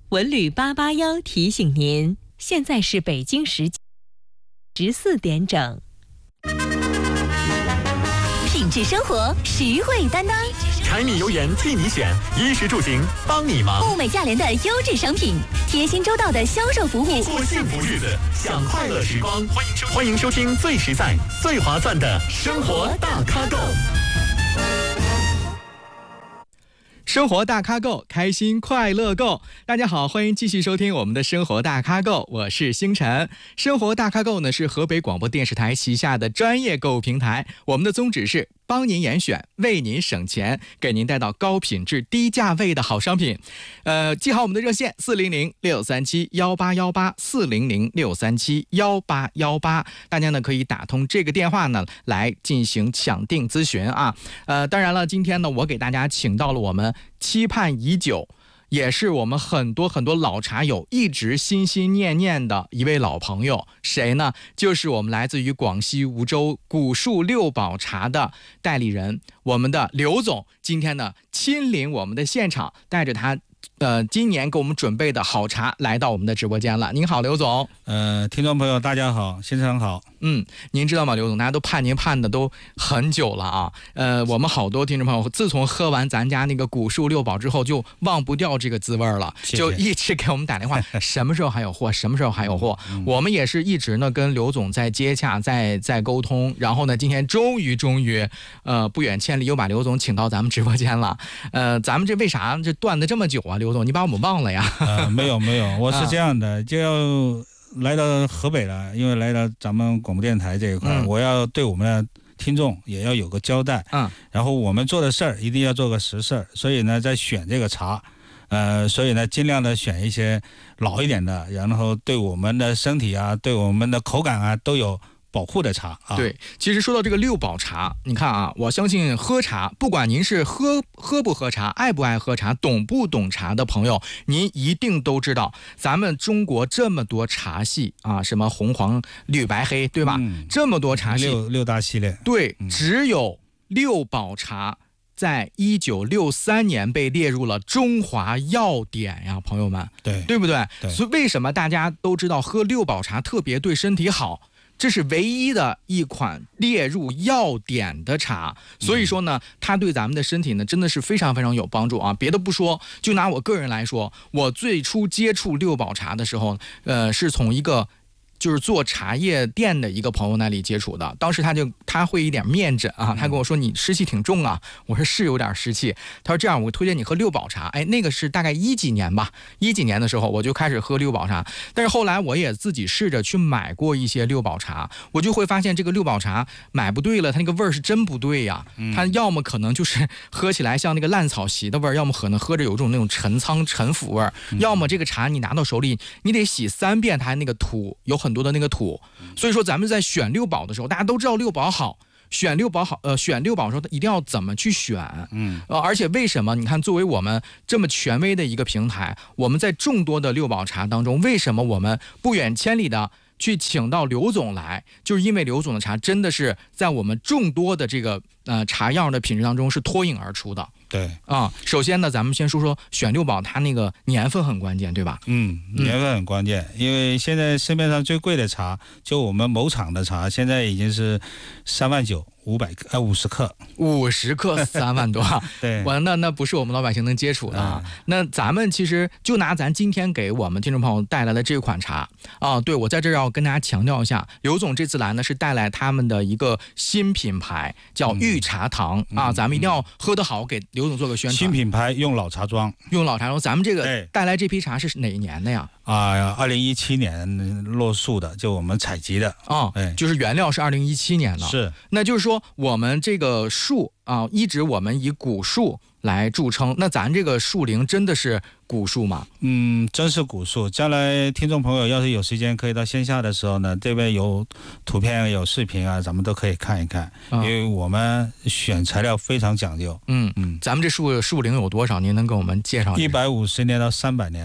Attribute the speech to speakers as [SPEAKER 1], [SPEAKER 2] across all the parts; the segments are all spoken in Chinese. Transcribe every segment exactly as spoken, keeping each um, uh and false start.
[SPEAKER 1] 文旅八八幺提醒您，现在是北京时间十四点整。品质生活，实惠担当，
[SPEAKER 2] 柴米油盐替你选，衣食住行帮你忙。
[SPEAKER 1] 物美价廉的优质商品，贴心周到的销售服务，
[SPEAKER 2] 过幸福日子，享快乐时光。欢迎收欢迎收听最实在、最划算的生活大咖购。
[SPEAKER 3] 生活大咖购，开心快乐购。大家好，欢迎继续收听我们的生活大咖购，我是星辰。生活大咖购呢是河北广播电视台旗下的专业购物平台，我们的宗旨是帮您严选，为您省钱，给您带到高品质低价位的好商品。呃，记好我们的热线四零零六三七幺八幺八四零零六三七幺八幺八，大家呢可以打通这个电话呢来进行抢订咨询啊。呃，当然了，今天呢我给大家请到了我们期盼已久，也是我们很多很多老茶友一直心心念念的一位老朋友，谁呢？就是我们来自于广西梧州古树六宝茶的代理人，我们的刘总，今天呢亲临我们的现场，带着他呃今年给我们准备的好茶来到我们的直播间了。您好，刘总。
[SPEAKER 4] 呃，听众朋友大家好，先生好。
[SPEAKER 3] 嗯，您知道吗，刘总，大家都盼您盼的都很久了啊。呃，我们好多听众朋友自从喝完咱家那个古树六宝之后，就忘不掉这个滋味了，
[SPEAKER 4] 谢谢，
[SPEAKER 3] 就一直给我们打电话，什么时候还有货，什么时候还有货。嗯、我们也是一直呢跟刘总在接洽，在在沟通，然后呢，今天终于终于，呃，不远千里又把刘总请到咱们直播间了。呃，咱们这为啥这断的这么久啊，刘总，你把我们忘了呀？
[SPEAKER 4] 呃，没有没有，我是这样的，就要来到河北了，因为来到咱们广播电台这一块、嗯，我要对我们的听众也要有个交代。嗯，然后我们做的事儿一定要做个实事儿，所以呢，在选这个茶，呃，所以呢，尽量的选一些老一点的，然后对我们的身体啊，对我们的口感啊，都有保护的茶啊。
[SPEAKER 3] 对，其实说到这个六宝茶，你看啊，我相信喝茶，不管您是喝喝不喝茶，爱不爱喝茶，懂不懂茶的朋友，您一定都知道，咱们中国这么多茶系啊，什么红黄绿白黑，对吧？嗯、这么多茶系，
[SPEAKER 4] 六六大系列，
[SPEAKER 3] 对，嗯、只有六宝茶在一九六三年被列入了中华药典呀，朋友们，
[SPEAKER 4] 对，
[SPEAKER 3] 对不对？
[SPEAKER 4] 对。
[SPEAKER 3] 所以为什么大家都知道喝六宝茶特别对身体好？这是唯一的一款列入药典的茶，所以说呢，它对咱们的身体呢真的是非常非常有帮助啊！别的不说，就拿我个人来说，我最初接触六宝茶的时候，呃，是从一个就是做茶叶店的一个朋友那里接触的。当时他就他会一点面诊啊，他跟我说你湿气挺重啊，我说是有点湿气。他说这样，我推荐你喝六宝茶。哎，那个是大概一几年吧，一几年的时候我就开始喝六宝茶。但是后来我也自己试着去买过一些六宝茶，我就会发现这个六宝茶买不对了，它那个味儿是真不对呀。它要么可能就是喝起来像那个烂草席的味儿，要么可能喝着有种那种陈仓陈腐味儿，要么这个茶你拿到手里你得洗三遍，它那个土有很。很多的那个土，所以说咱们在选六宝的时候，大家都知道六宝好，选六宝好，呃，选六宝的时候一定要怎么去选？嗯，呃，而且为什么？你看，作为我们这么权威的一个平台，我们在众多的六宝茶当中，为什么我们不远千里的去请到刘总来？就是因为刘总的茶真的是在我们众多的这个呃茶样的品质当中是脱颖而出的。
[SPEAKER 4] 对
[SPEAKER 3] 啊，首先呢，咱们先说说选六宝，它那个年份很关键，对吧？
[SPEAKER 4] 嗯，年份很关键，嗯、因为现在市面上最贵的茶，就我们某厂的茶，现在已经是三万九。五百克，呃，五十克，
[SPEAKER 3] 五十克三万多，
[SPEAKER 4] 对，
[SPEAKER 3] 我那那不是我们老百姓能接触的啊。嗯、那咱们其实就拿咱今天给我们听众朋友带来的这款茶啊，对，我在这儿要跟大家强调一下，刘总这次来呢是带来他们的一个新品牌，叫御茶堂、嗯、啊，咱们一定要喝得好，给刘总做个宣传。
[SPEAKER 4] 新品牌用老茶庄，
[SPEAKER 3] 用老茶庄，咱们这个带来这批茶是哪一年的呀？
[SPEAKER 4] 啊，二零一七年落树的，就我们采集的
[SPEAKER 3] 啊、哦，就是原料是二零一七年的，
[SPEAKER 4] 是，
[SPEAKER 3] 那就是说我们这个树啊，一直我们以古树来著称，那咱这个树龄真的是古树吗？
[SPEAKER 4] 嗯，真是古树。将来听众朋友要是有时间，可以到线下的时候呢，这边有图片有视频啊，咱们都可以看一看，嗯、因为我们选材料非常讲究。
[SPEAKER 3] 嗯嗯，咱们这树树龄有多少？您能给我们介绍一下？
[SPEAKER 4] 一百五十年到三百年。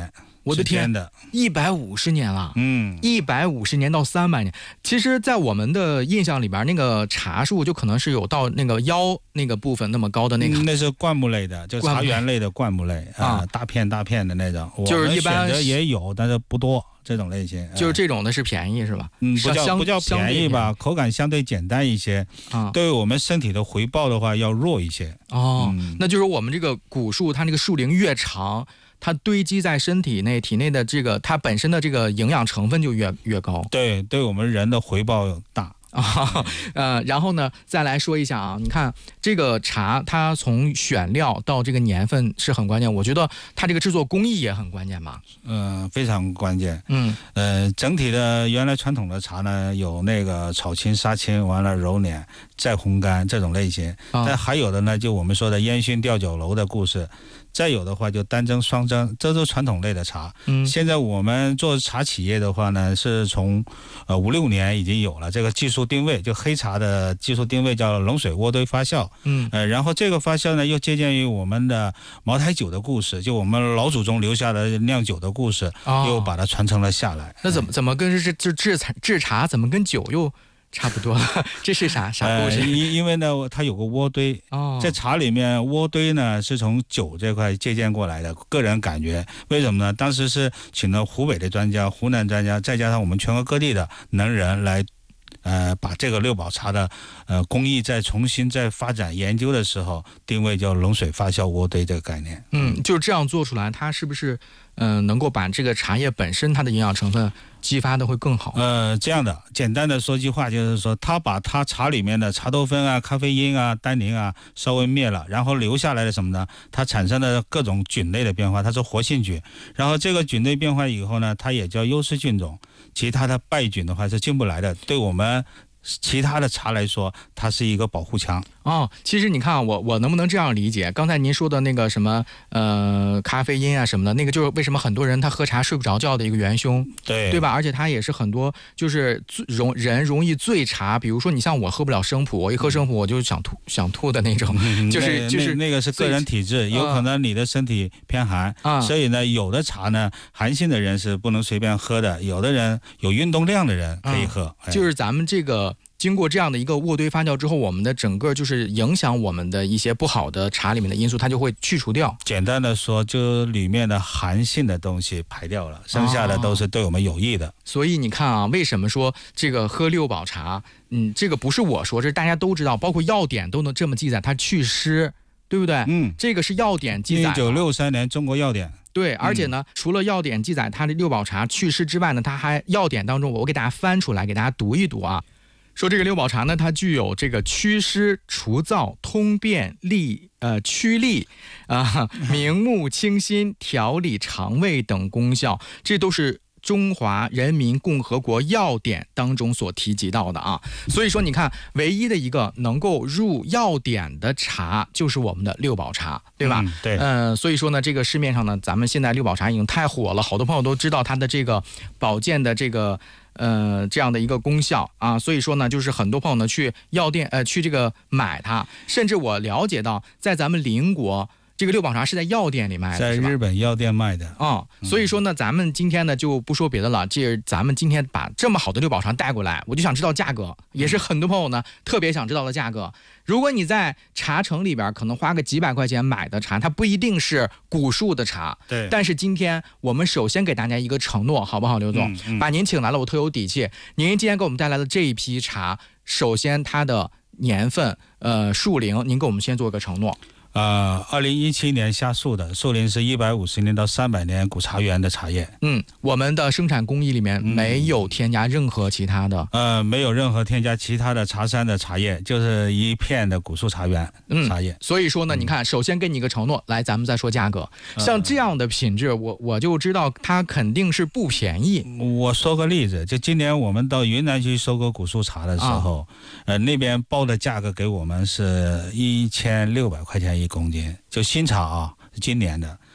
[SPEAKER 3] 我的天
[SPEAKER 4] 的，
[SPEAKER 3] 一百五十年了，
[SPEAKER 4] 嗯，
[SPEAKER 3] 一百五十年到三百年。其实，在我们的印象里边，那个茶树就可能是有到那个腰那个部分那么高的那个，
[SPEAKER 4] 嗯、那是灌木类的，就茶园类的灌木类啊、呃，大片大片的那种。
[SPEAKER 3] 就是一般
[SPEAKER 4] 选择也有，但是不多。这种类型，
[SPEAKER 3] 就是这种的是便宜是吧？
[SPEAKER 4] 嗯，不叫不叫便宜吧，口感相对简单一些，啊，对我们身体的回报的话要弱一些。
[SPEAKER 3] 哦，嗯、那就是我们这个古树，它那个树龄越长，它堆积在身体内、体内的这个它本身的这个营养成分就越越高。
[SPEAKER 4] 对，对我们人的回报大。
[SPEAKER 3] 啊，呃，然后呢，再来说一下啊，你看这个茶，它从选料到这个年份是很关键，我觉得它这个制作工艺也很关键吧？
[SPEAKER 4] 嗯、呃，非常关键。
[SPEAKER 3] 嗯，
[SPEAKER 4] 呃，整体的原来传统的茶呢，有那个炒青、杀青，完了揉捻、再烘干这种类型，啊、但还有的呢，就我们说的烟熏吊酒楼的故事。再有的话就单蒸双蒸，这都传统类的茶。嗯，现在我们做茶企业的话呢，是从呃五六年已经有了这个技术定位，就黑茶的技术定位叫冷水渥堆发酵。嗯，呃，然后这个发酵呢又借鉴于我们的茅台酒的故事，就我们老祖宗留下的酿酒的故事，哦、又把它传承了下来。
[SPEAKER 3] 那怎么怎么跟这这制茶制茶怎么跟酒又？差不多了，这是啥啥故事？
[SPEAKER 4] 呃、因因为呢，它有个渥堆，哦，在茶里面渥堆呢是从酒这块借鉴过来的。个人感觉，为什么呢？当时是请了湖北的专家、湖南专家，再加上我们全国各地的能人来，呃，把这个六堡茶的呃工艺再重新再发展研究的时候，定位叫冷水发酵渥堆这个概念。
[SPEAKER 3] 嗯，就这样做出来，它是不是嗯、呃、能够把这个茶叶本身它的营养成分激发的会更好？
[SPEAKER 4] 呃，这样的，简单的说句话就是说，它把它茶里面的茶多酚啊、咖啡因啊、单宁啊稍微灭了，然后留下来的什么呢？它产生的各种菌类的变化，它是活性菌，然后这个菌类变化以后呢，它也叫优势菌种，其他的败菌的话是进不来的，对我们其他的茶来说，它是一个保护墙。
[SPEAKER 3] 哦，其实你看啊，我我能不能这样理解？刚才您说的那个什么呃咖啡因啊什么的，那个就是为什么很多人他喝茶睡不着觉的一个元凶，
[SPEAKER 4] 对
[SPEAKER 3] 对吧？而且它也是很多就是容人容易醉茶，比如说你像我喝不了生普，我一喝生普我就想吐想吐的那种，嗯、就是就是
[SPEAKER 4] 那个是个人体质，有可能你的身体偏寒，嗯、所以呢，有的茶呢寒性的人是不能随便喝的，有的人有运动量的人可以喝，
[SPEAKER 3] 嗯哎、就是咱们这个。经过这样的一个渥堆发酵之后，我们的整个就是影响我们的一些不好的茶里面的因素，它就会去除掉。
[SPEAKER 4] 简单的说，就里面的寒性的东西排掉了，剩下的都是对我们有益的。哦、
[SPEAKER 3] 所以你看啊，为什么说这个喝六堡茶，嗯，这个不是我说，这是大家都知道，包括药典都能这么记载，它祛湿，对不对？嗯，这个是药典记载。
[SPEAKER 4] 一九六三年中国药典。
[SPEAKER 3] 对，而且呢，嗯、除了药典记载它的六堡茶祛湿之外呢，它还药典当中，我给大家翻出来给大家读一读啊。说这个六堡茶呢，它具有这个祛湿、除燥、通便、利呃驱利啊、明目清心、调理肠胃等功效，这都是中华人民共和国药典当中所提及到的啊。所以说，你看，唯一的一个能够入药典的茶就是我们的六堡茶，对吧？
[SPEAKER 4] 嗯、对。
[SPEAKER 3] 呃，所以说呢，这个市面上呢，咱们现在六堡茶已经太火了，好多朋友都知道它的这个保健的这个。呃，这样的一个功效啊，所以说呢，就是很多朋友呢去药店，呃，去这个买它，甚至我了解到，在咱们邻国，这个六堡茶是在药店里卖的，
[SPEAKER 4] 在日本药店卖的
[SPEAKER 3] 啊、嗯。所以说呢，咱们今天呢就不说别的了，这咱们今天把这么好的六堡茶带过来，我就想知道价格，也是很多朋友呢特别想知道的价格。如果你在茶城里边可能花个几百块钱买的茶，它不一定是古树的茶，
[SPEAKER 4] 对。
[SPEAKER 3] 但是今天我们首先给大家一个承诺，好不好，刘总？嗯嗯、把您请来了，我特有底气。您今天给我们带来的这一批茶，首先它的年份、呃树龄，您给我们先做一个承诺。
[SPEAKER 4] 呃，二零一七年下树的，树龄是一百五十年到三百年古茶园的茶叶。
[SPEAKER 3] 嗯，我们的生产工艺里面没有添加任何其他的。
[SPEAKER 4] 嗯、呃，没有任何添加其他的茶山的茶叶，就是一片的古树茶园茶叶。
[SPEAKER 3] 嗯、所以说呢，你看，首先给你一个承诺，来，咱们再说价格。像这样的品质，我我就知道它肯定是不便宜。
[SPEAKER 4] 我说个例子，就今年我们到云南去收购古树茶的时候，啊、呃，那边报的价格给我们是一千六百块钱一公斤，就新茶啊，今年的。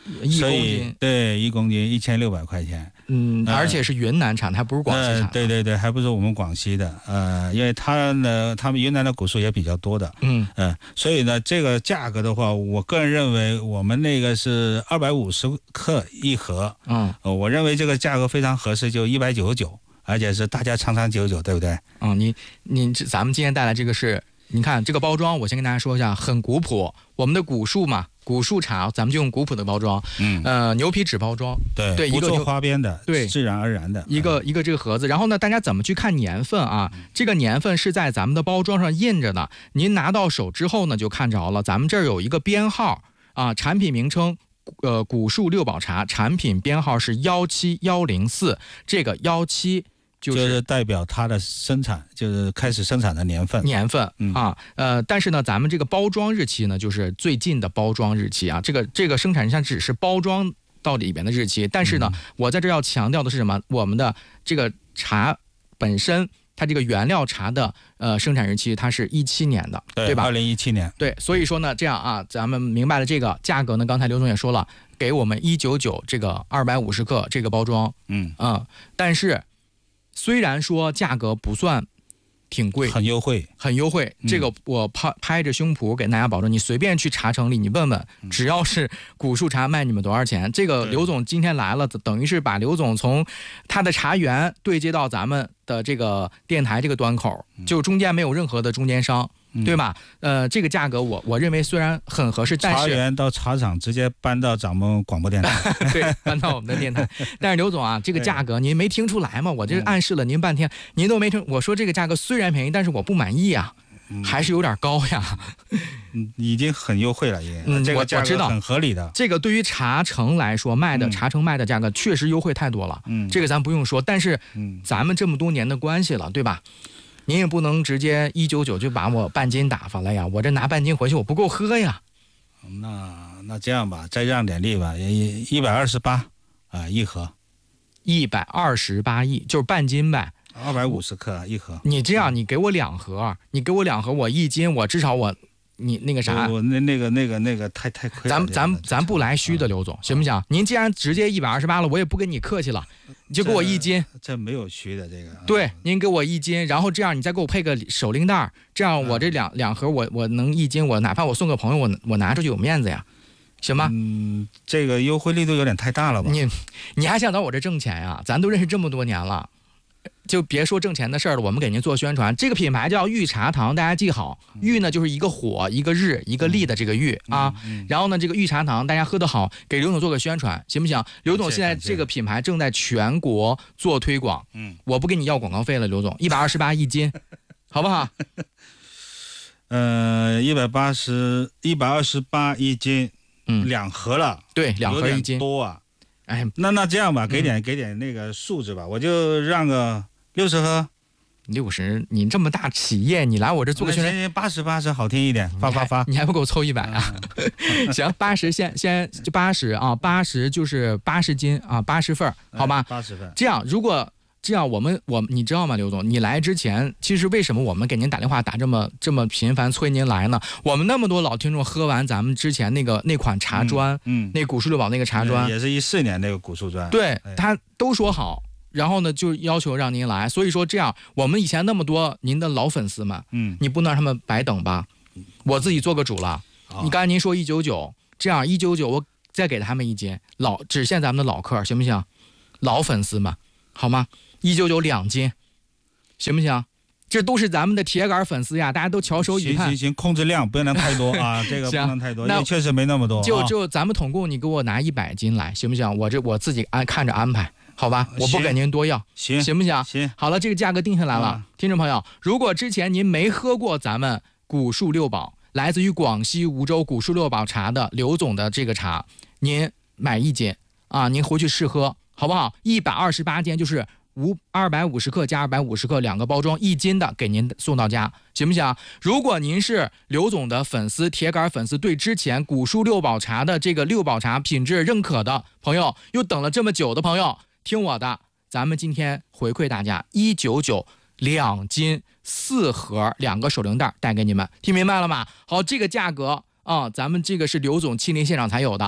[SPEAKER 3] 一公斤，
[SPEAKER 4] 对，一公斤一千六百块钱。
[SPEAKER 3] 嗯，而且是云南产的，还不是广西产的、呃。
[SPEAKER 4] 对对对，还不是我们广西的。呃，因为它呢，他们云南的古树也比较多的。嗯嗯、呃，所以呢，这个价格的话，我个人认为我们那个是二百五十克一盒。嗯、呃，我认为这个价格非常合适，就一百九十九，而且是大家长长久久，对不对？
[SPEAKER 3] 嗯，你你咱们今天带来这个是，你看这个包装，我先跟大家说一下，很古朴，我们的古树嘛。古树茶，咱们就用古朴的包装，嗯，呃，牛皮纸包装，
[SPEAKER 4] 对，
[SPEAKER 3] 对，
[SPEAKER 4] 不做花边的，
[SPEAKER 3] 对，
[SPEAKER 4] 自然而然的，
[SPEAKER 3] 一个、嗯、一个这个盒子。然后呢，大家怎么去看年份啊？嗯、这个年份是在咱们的包装上印着的，您拿到手之后呢，就看着了。咱们这儿有一个编号啊，产品名称，呃，古树六宝茶，产品编号是幺七幺零四，这个幺七。就是、
[SPEAKER 4] 就是代表它的生产，就是开始生产的年份。
[SPEAKER 3] 年份、嗯、啊，呃，但是呢，咱们这个包装日期呢，就是最近的包装日期啊。这个这个生产日期只是包装到里边的日期，但是呢，嗯、我在这要强调的是什么？我们的这个茶本身，它这个原料茶的呃生产日期，它是一七年的，对, 对吧？
[SPEAKER 4] 二零一七年。
[SPEAKER 3] 对，所以说呢，这样啊，咱们明白了这个价格呢，刚才刘总也说了，给我们一九九这个二百五十克这个包装，嗯嗯，但是。虽然说价格不算挺贵，
[SPEAKER 4] 很优惠，
[SPEAKER 3] 很优惠。嗯、这个我拍拍着胸脯给大家保证，你随便去茶城里，你问问，只要是古树茶卖你们多少钱？这个刘总今天来了，等于是把刘总从他的茶园对接到咱们的这个电台这个端口，就中间没有任何的中间商。嗯、对吧？呃，这个价格我我认为虽然很合适，但是
[SPEAKER 4] 茶园到茶厂直接搬到咱们广播电台，
[SPEAKER 3] 对，搬到我们的电台。但是刘总啊，这个价格您没听出来吗？我这暗示了您半天，您都没听。我说这个价格虽然便宜，但是我不满意啊，嗯、还是有点高呀。
[SPEAKER 4] 嗯，已经很优惠了，也、
[SPEAKER 3] 嗯、
[SPEAKER 4] 这个价格很合理的。
[SPEAKER 3] 这个对于茶城来说卖的、嗯、茶城卖的价格确实优惠太多了，嗯，这个咱不用说。但是，嗯，咱们这么多年的关系了，对吧？您也不能直接一九九就把我半斤打发了呀！我这拿半斤回去我不够喝呀。
[SPEAKER 4] 那那这样吧，再让点力吧，一一百二十八啊一盒，
[SPEAKER 3] 一百二十八亿就是半斤呗，
[SPEAKER 4] 二百五十克一盒。
[SPEAKER 3] 你这样，你给我两盒，你给我两盒，我一斤，我至少我。你那个啥，
[SPEAKER 4] 我那那个那个那个太太亏了。
[SPEAKER 3] 咱咱咱不来虚的，刘总，行不行？您既然直接一百二十八了，我也不跟你客气了，你就给我一斤。
[SPEAKER 4] 这, 这没有虚的这个。
[SPEAKER 3] 对，您给我一斤，然后这样你再给我配个手拎袋，这样我这两、嗯、两盒我我能一斤，我哪怕我送个朋友，我我拿出去有面子呀，行吗？
[SPEAKER 4] 嗯，这个优惠力度有点太大了吧？
[SPEAKER 3] 你你还想到我这挣钱呀？咱都认识这么多年了。就别说挣钱的事儿了，我们给您做宣传。这个品牌叫玉茶堂，大家记好，玉呢就是一个火一个日一个立的这个玉啊。嗯嗯、然后呢，这个玉茶堂大家喝得好，给刘总做个宣传，行不行？刘总现在这个品牌正在全国做推广，嗯，我不给你要广告费了，刘总，一百二十八一斤，好不好？
[SPEAKER 4] 呃，一百八十，一百二十八一斤，嗯，两盒了，
[SPEAKER 3] 对，两盒一斤，
[SPEAKER 4] 多啊。哎，那那这样吧，给点、嗯、给点那个数字吧，我就让个。六十盒，
[SPEAKER 3] 六十，你这么大企业，你来我这做个宣传，
[SPEAKER 4] 八十八十好听一点，发发发，
[SPEAKER 3] 你还不够凑一百啊？嗯、行，八十先先就八十啊，八十就是八十斤啊，八十份，好吧？
[SPEAKER 4] 八十份。
[SPEAKER 3] 这样，如果这样，我们我你知道吗，刘总，你来之前，其实为什么我们给您打电话打这么这么频繁催您来呢？我们那么多老听众喝完咱们之前那个那款茶砖，嗯，嗯那古树六宝那个茶砖，
[SPEAKER 4] 也是一四年那个古树砖，
[SPEAKER 3] 对、哎、他都说好。然后呢，就要求让您来，所以说这样，我们以前那么多您的老粉丝们，嗯，你不能让他们白等吧？我自己做个主了。哦、你刚才您说一九九，这样一九九，我再给他们一斤，老只限咱们的老客，行不行？老粉丝们，好吗？一九九两斤，行不行？这都是咱们的铁杆粉丝呀，大家都翘首以盼。
[SPEAKER 4] 行行行，控制量不能太多啊，这个不能太多，因为确实没那么多。
[SPEAKER 3] 就就咱们统共，你给我拿一百斤来，行不行？我这我自己安看着安排。好吧，我不给您多要，
[SPEAKER 4] 行
[SPEAKER 3] 行不行？
[SPEAKER 4] 行，
[SPEAKER 3] 好了，这个价格定下来了。嗯、听众朋友，如果之前您没喝过咱们古树六宝，来自于广西梧州古树六宝茶的刘总的这个茶，您买一斤啊，您回去试喝，好不好？一百二十八斤就是五二百五十克加二百五十克两个包装，一斤的给您送到家，行不行？如果您是刘总的粉丝、铁杆粉丝，对之前古树六宝茶的这个六宝茶品质认可的朋友，又等了这么久的朋友。听我的，咱们今天回馈大家一九九两斤四盒两个手铃袋带给你们，听明白了吗？好，这个价格啊，咱们这个是刘总亲临现场才有的，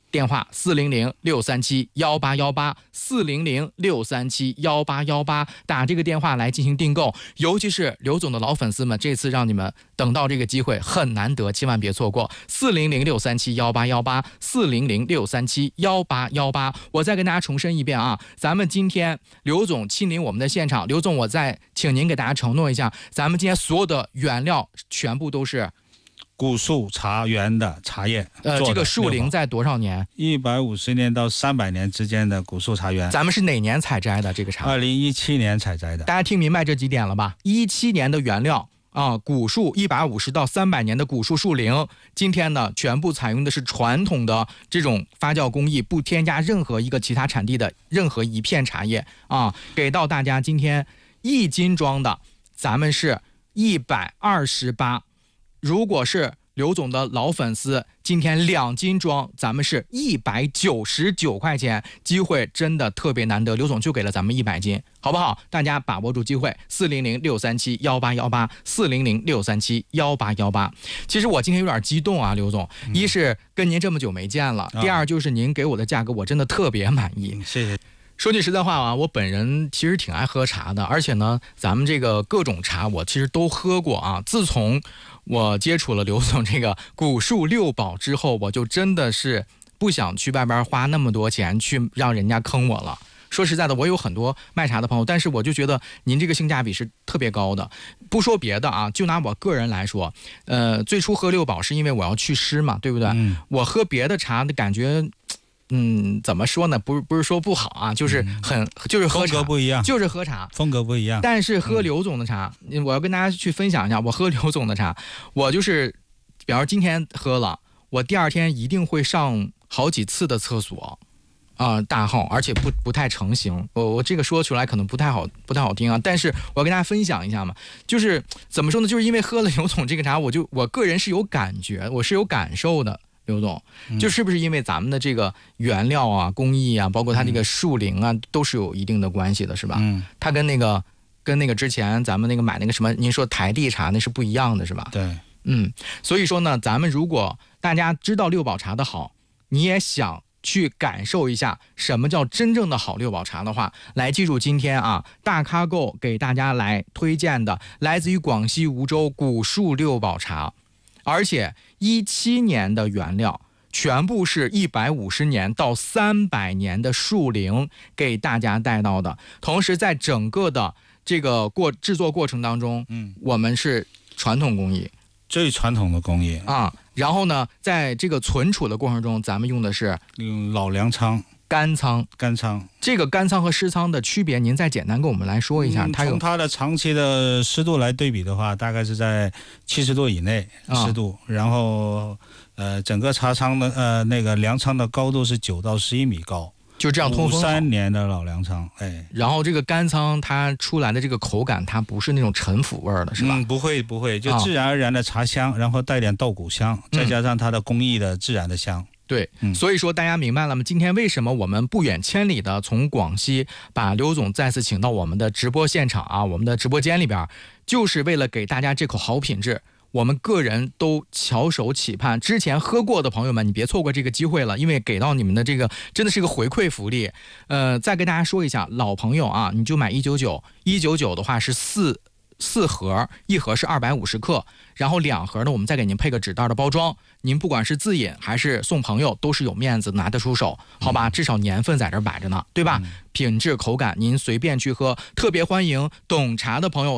[SPEAKER 3] 电话四零零六三七幺八幺八，四零零六三七幺八幺八，打这个电话来进行订购。尤其是刘总的老粉丝们，这次让你们等到这个机会很难得，千万别错过。四零零六三七幺八幺八，四零零六三七幺八幺八。我再跟大家重申一遍啊，咱们今天刘总亲临我们的现场，刘总，我再请您给大家承诺一下，咱们今天所有的原料全部都是
[SPEAKER 4] 古树茶园的茶叶，
[SPEAKER 3] 呃，这个树龄在多少年？
[SPEAKER 4] 一百五十年到三百年之间的古树茶园。
[SPEAKER 3] 咱们是哪年采摘的这个茶？
[SPEAKER 4] 二零一七年采摘的。
[SPEAKER 3] 大家听明白这几点了吧？一七年的原料啊，古树一百五十到三百年的古树树龄，今天呢，全部采用的是传统的这种发酵工艺，不添加任何一个其他产地的任何一片茶叶啊，给到大家今天一斤装的，咱们是一百二十八。如果是刘总的老粉丝，今天两斤装，咱们是一百九十九块钱，机会真的特别难得，刘总就给了咱们一百斤，好不好？大家把握住机会，四零零六三七幺八幺八，四零零六三七幺八幺八。其实我今天有点激动啊，刘总，一是跟您这么久没见了，第二就是您给我的价格，我真的特别满意，
[SPEAKER 4] 嗯、谢谢。
[SPEAKER 3] 说句实在话啊，我本人其实挺爱喝茶的，而且呢，咱们这个各种茶我其实都喝过啊。自从我接触了刘总这个古树六宝之后，我就真的是不想去外边花那么多钱去让人家坑我了。说实在的，我有很多卖茶的朋友，但是我就觉得您这个性价比是特别高的。不说别的啊，就拿我个人来说，呃，最初喝六宝是因为我要祛湿嘛，对不对？嗯、我喝别的茶的感觉。嗯，怎么说呢？不是不是说不好啊，就是很、嗯、就是喝茶
[SPEAKER 4] 风格不一样，
[SPEAKER 3] 就是喝茶
[SPEAKER 4] 风格不一样。
[SPEAKER 3] 但是喝刘总的茶，嗯、我要跟大家去分享一下，我喝刘总的茶，我就是，比方说今天喝了，我第二天一定会上好几次的厕所，啊、呃，大号，而且不不太成型。我我这个说出来可能不太好不太好听啊，但是我要跟大家分享一下嘛，就是怎么说呢？就是因为喝了刘总这个茶，我就我个人是有感觉，我是有感受的。刘总，就是不是因为咱们的这个原料啊、工艺啊，包括它那个树龄啊，都是有一定的关系的，是吧？嗯，它跟那个跟那个之前咱们那个买那个什么，您说台地茶那是不一样的，是吧？
[SPEAKER 4] 对，
[SPEAKER 3] 嗯，所以说呢，咱们如果大家知道六宝茶的好，你也想去感受一下什么叫真正的好六宝茶的话，来记住今天啊，大咖购给大家来推荐的，来自于广西梧州古树六宝茶。而且一七年的原料，全部是一百五十年到三百年的树龄给大家带到的。同时，在整个的这个过制作过程当中，嗯，我们是传统工艺，
[SPEAKER 4] 最传统的工艺
[SPEAKER 3] 啊。然后呢，在这个存储的过程中，咱们用的是
[SPEAKER 4] 用老粮仓。
[SPEAKER 3] 干仓，
[SPEAKER 4] 干仓，
[SPEAKER 3] 这个干仓和湿仓的区别，您再简单跟我们来说一下。
[SPEAKER 4] 嗯、
[SPEAKER 3] 它有
[SPEAKER 4] 从它的长期的湿度来对比的话，大概是在七十度以内湿度，啊、然后呃，整个茶仓的呃那个粮仓的高度是九到十一米高，
[SPEAKER 3] 就这样通风好。
[SPEAKER 4] 三年的老粮仓，哎。
[SPEAKER 3] 然后这个干仓它出来的这个口感，它不是那种陈腐味儿的，是吧？
[SPEAKER 4] 嗯，不会不会，就自然而然的茶香，啊、然后带点稻谷香，再加上它的工艺的自然的香。
[SPEAKER 3] 对，所以说大家明白了吗？今天为什么我们不远千里的从广西把刘总再次请到我们的直播现场啊，我们的直播间里边，就是为了给大家这口好品质，我们个人都翘首企盼。之前喝过的朋友们，你别错过这个机会了，因为给到你们的这个真的是一个回馈福利。呃，再跟大家说一下，老朋友啊，你就买一九九，一九九的话是四。四盒，一盒是二百五十克，然后两盒呢，我们再给您配个纸袋的包装，您不管是自饮还是送朋友，都是有面子拿得出手，好吧？至少年份在这摆着呢，对吧？品质口感您随便去喝，特别欢迎懂茶的朋友。